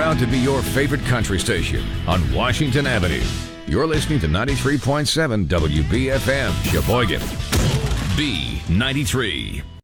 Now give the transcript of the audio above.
proud to be your favorite country station on Washington Avenue. You're listening to 93.7 WBFM, Sheboygan. B93.